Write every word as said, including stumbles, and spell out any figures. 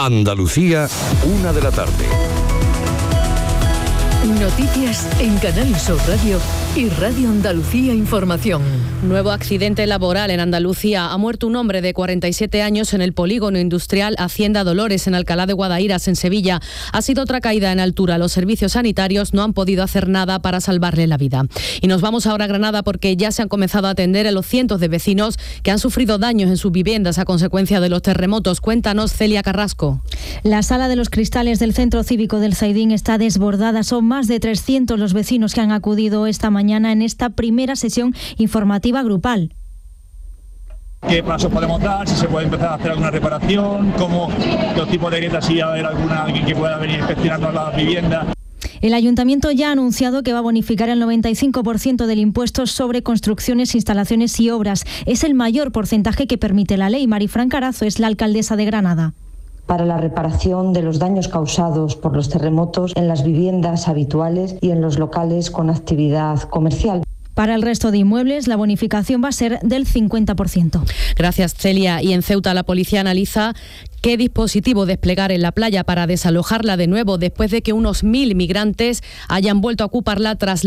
Andalucía, una de la tarde. Noticias en Canal Sur Radio y Radio Andalucía Información. Nuevo accidente laboral en Andalucía. Ha muerto un hombre de cuarenta y siete años en el polígono industrial Hacienda Dolores, en Alcalá de Guadaíras, en Sevilla. Ha sido otra caída en altura. Los servicios sanitarios no han podido hacer nada para salvarle la vida. Y nos vamos ahora a Granada porque ya se han comenzado a atender a los cientos de vecinos que han sufrido daños en sus viviendas a consecuencia de los terremotos. Cuéntanos, Celia Carrasco. La sala de los cristales del Centro Cívico del Zaidín está desbordada. Son más de trescientos los vecinos que han acudido esta mañana en esta primera sesión informativa grupal. ¿Qué pasos podemos dar? Si se puede empezar a hacer alguna reparación, cómo los tipos de grietas, si va a haber alguna alguien que pueda venir inspeccionando las viviendas. El Ayuntamiento ya ha anunciado que va a bonificar el noventa y cinco por ciento del impuesto sobre construcciones, instalaciones y obras. Es el mayor porcentaje que permite la ley. Marifran Carazo es la alcaldesa de Granada. Para la reparación de los daños causados por los terremotos en las viviendas habituales y en los locales con actividad comercial. Para el resto de inmuebles, la bonificación va a ser del cincuenta por ciento. Gracias, Celia. Y en Ceuta, la policía analiza qué dispositivo desplegar en la playa para desalojarla de nuevo después de que unos mil migrantes hayan vuelto a ocuparla tras